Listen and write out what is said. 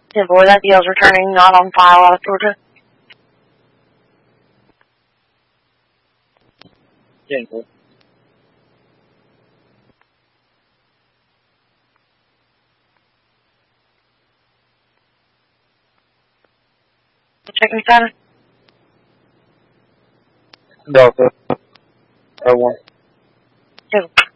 10 boy, that deal's returning, not on file out of Georgia. 10 boy. Checking status. Delta. 01. 2.